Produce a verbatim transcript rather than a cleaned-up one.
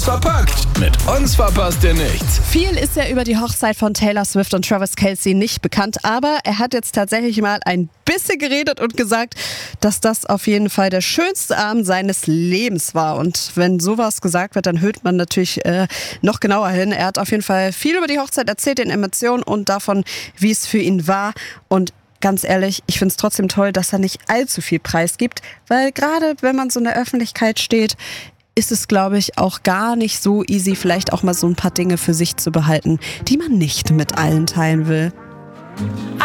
Verpackt. Mit uns verpasst ihr nichts. Viel ist ja über die Hochzeit von Taylor Swift und Travis Kelce nicht bekannt, aber er hat jetzt tatsächlich mal ein bisschen geredet und gesagt, dass das auf jeden Fall der schönste Abend seines Lebens war. Und wenn sowas gesagt wird, dann hört man natürlich äh, noch genauer hin. Er hat auf jeden Fall viel über die Hochzeit erzählt, den Emotionen und davon, wie es für ihn war. Und ganz ehrlich, ich finde es trotzdem toll, dass er nicht allzu viel preisgibt, weil gerade wenn man so in der Öffentlichkeit steht, ist es, glaube ich, auch gar nicht so easy, vielleicht auch mal so ein paar Dinge für sich zu behalten, die man nicht mit allen teilen will.